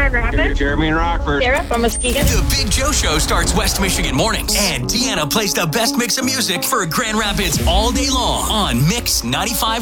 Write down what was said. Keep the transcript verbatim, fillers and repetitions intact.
Grand Rapids. Jeremy in Rockford. Sarah from Muskegon. The Big Joe Show starts West Michigan mornings, and Deanna plays the best mix of music for Grand Rapids all day long on Mix ninety-five.